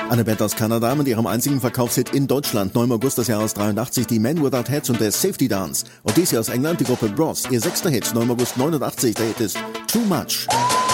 Eine Band aus Kanada mit ihrem einzigen Verkaufshit in Deutschland, 9. August des Jahres 83, die Men Without Heads und der Safety Dance. Und dies hier aus England, die Gruppe Bros. Ihr 6. Hit, 9. August 89, der Hit ist Too Much.